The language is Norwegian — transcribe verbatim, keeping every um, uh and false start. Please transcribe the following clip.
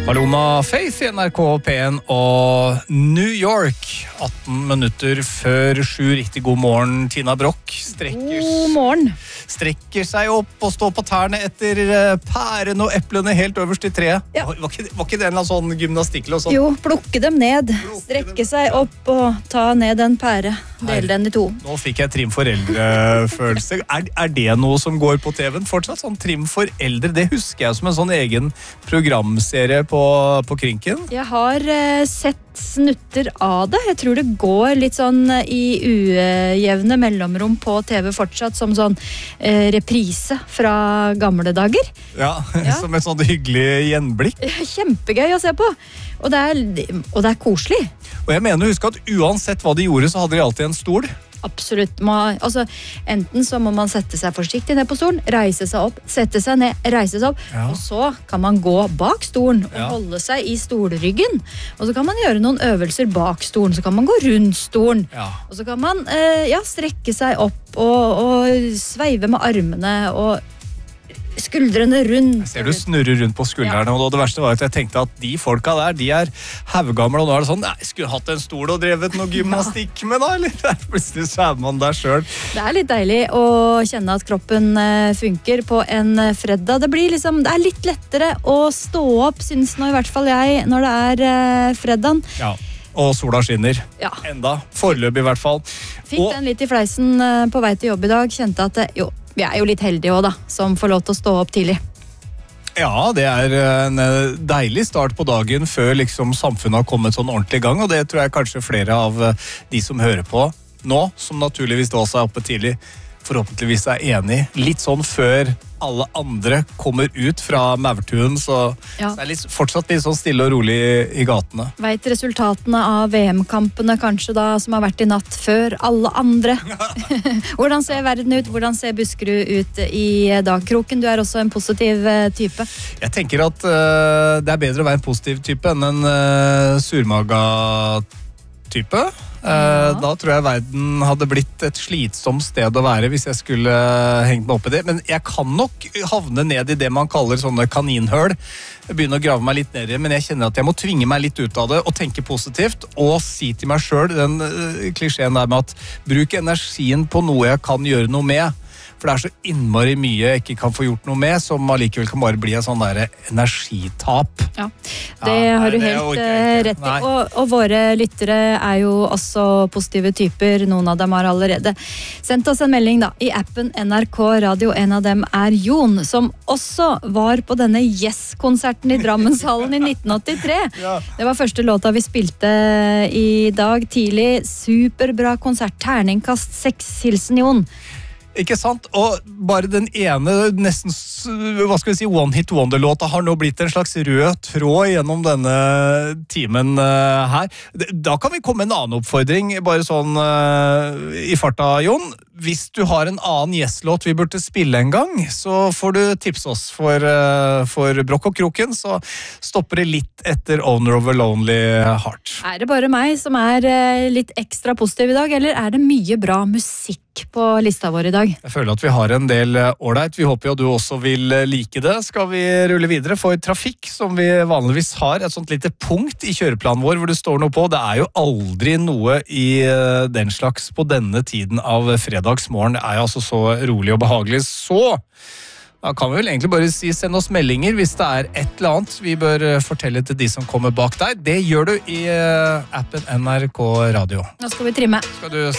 Paloma Faith i N R K P N og New York. atten minutter før sju. Riktig god morgen, Tina Brock. Strekker, God morgen. strekker seg opp og står på tærne etter pæren og eplene helt øverst i treet. Ja. Var, var, ikke, var ikke det en eller annen sånn gymnastikk eller sånn? Jo, plukke dem ned. Strekke seg opp og ta ned en pære. Dele den i to. Nå fikk jeg Trim for eldre-følelse. Er, er det noe som går på T V-en fortsatt? Sånn Trim for eldre, det husker jeg som en sånn egen programserie på, på Krinken. Jeg har eh, sett snutter av det. Jeg tror det går litt sånn i ujevne mellomrom på T V fortsatt, som sånn eh, reprise fra gamle dager. Ja, Ja. som et sånn hyggelig gjenblikk. Kjempegøy å se på. Og det er, og det er koselig. Og jeg mener å huske at uansett hva de gjorde, så hadde de alltid en stol. Absolutt. Må, altså, enten så må man sette seg forsiktig ned på stolen, reise seg opp, sette seg ned, reise seg opp, Ja. og så kan man gå bak stolen og Ja. holde seg i stolryggen. Og så kan man gjøre noen øvelser bak stolen, så kan man gå rundt stolen. Ja. Og så kan man eh, ja, strekke seg opp og, og sveive med armene og skuldrene rundt. Ser du snurrer rundt på skuldrene, og det verste var at jeg tenkte at de folka der, de er haugamle, og nå er det sånn, nei, skulle hatt en stol og drevet noe gymnastikk med da, eller? Plutselig så er man der selv. Det er litt deilig å kjenne at kroppen eh, funker på en eh, fredag. Det blir liksom, det er litt lettere å stå opp, synes nå i hvert fall jeg, når det er eh, fredagen. Ja, og sola skinner. Ja. Enda, foreløpig i hvert fall. Fikk Og- den litt i fleisen eh, på vei til jobb i dag, kjente at det, jo, vi er jo litt heldige også da, som får lov til å stå opp tidlig. Ja, det er en eh, deilig start på dagen før liksom samfunnet har kommet sånn ordentlig i gang, og det tror jeg kanskje flere av eh, de som hører på nå, som naturligvis også er oppe tidlig, forhåpentligvis er enig. Litt sånn før alle andre kommer ut fra maurtuen, så, Ja. så det er litt, fortsatt litt sånn stille og rolig i, i gatene. Vet resultatene av V M-kampene kanskje da, som har vært i natt før alle andre. Hvordan ser verden ut? Hvordan ser Buskerud ut i dag? Kroken, du er også en positiv eh, type. Jeg tenker at eh, det er bedre å være en positiv type enn en uh, surmaga type. Eh, Ja. Da tror jeg verden hadde blitt et slitsomt sted å være hvis jeg skulle hengt meg opp i det. Men jeg kan nok havne ned i det man kaller sånne kaninhøl. Jeg begynner å grave meg litt ned i det, men jeg kjenner at jeg må tvinge meg litt ut av det og tenke positivt og si til meg selv den uh, klisjeen der med at bruk energien på noe jeg kan gjøre noe med. For det er så innmari mye jeg ikke kan få gjort noe med, som allikevel kan bare bli en sånn der energitap. Ja, det Ja, har du nei, det helt orker jeg eh, ikke. rett i. Nei. Og, og våre lyttere er jo også positive typer. Noen av dem har allerede sendt oss en melding da, i appen N R K Radio. En av dem er Jon, som også var på denne Yes-konserten i Drammenshallen i nitten åttitre. Ja. Det var første låta vi spilte i dag tidlig. Superbra konsert. Terningkast seks. Hilsen Jon. Ikke sant? Og bare den ene nesten, s- hva skal vi si, One Hit Wonder-låta har nå blitt en slags rød tråd gjennom denne timen eh, her. D- Da kan vi komme med en annen oppfordring, bare sånn eh, i farta, Jon. Hvis du har en annen Yes-låt vi burde spille en gang, så får du tipse oss for, eh, for Brokk og Kroken, så stopper det litt etter Owner of a Lonely Heart. Er det bare meg som er eh, litt ekstra positiv i dag, eller er det mye bra musikk på lista vår i dag? Jeg føler at vi har en del ålreit. Vi håper jo du også vil eh, like det. Skal vi rulle videre for trafikk, som vi vanligvis har, et sånt lite punkt i kjøreplanen vår hvor det står noe på. Det er jo aldri noe i eh, den slags på denne tiden av fredagsmorgen. Det er jo altså så rolig og behagelig. Så da kan vi vel egentlig bare si send oss meldinger hvis det er et eller annet vi bør eh, fortelle til de som kommer bak deg. Det gjør du i eh, appen N R K Radio. Nå skal vi trimme. Skal du